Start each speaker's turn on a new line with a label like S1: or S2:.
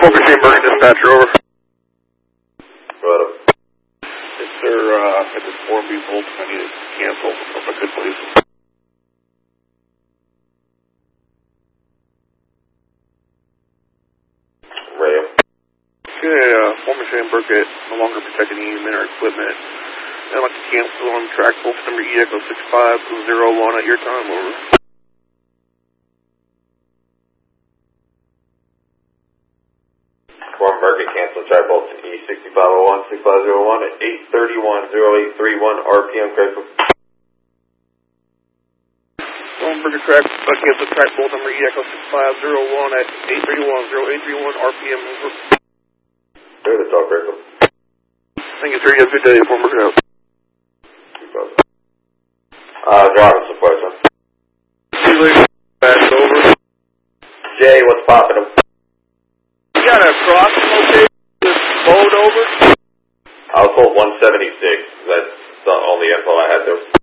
S1: Focus Hamburg dispatcher, over.
S2: Right up.
S1: Yes, sir, at this form be bolt, I need to cancel, if I could please.
S2: Ram.
S1: Okay, former Hamburg at no longer protecting any men or equipment. I'd like to cancel on track focus number E Echo 6501 at your time, over.
S2: Form Market cancel track bolt to E6501, 6501 at 831-0831 RPM, critical.
S1: Former track, cancel track bolt number E Echo 6501 at 831-0831 RPM, over.
S2: Clear the talk, critical.
S1: Thank you, sir. You have a good day, former out.
S2: Driving support, son.
S1: See you later. Back over.
S2: Jay, what's popping him?
S1: You got a crossing location with mode over?
S2: I was told 176. That's the only info I had there.